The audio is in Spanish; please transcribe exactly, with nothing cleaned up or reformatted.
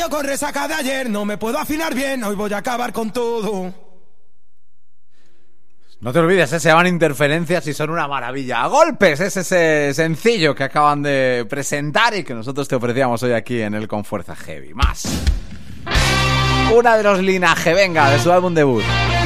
Yo con resaca de ayer, no me puedo afinar bien, hoy voy a acabar con todo. No te olvides, ¿eh? Se llaman Interferencias y son una maravilla. A golpes es ese sencillo que acaban de presentar y que nosotros te ofrecíamos hoy aquí en el Con Fuerza Heavy. Más una de los Linaje, venga, de su álbum debut.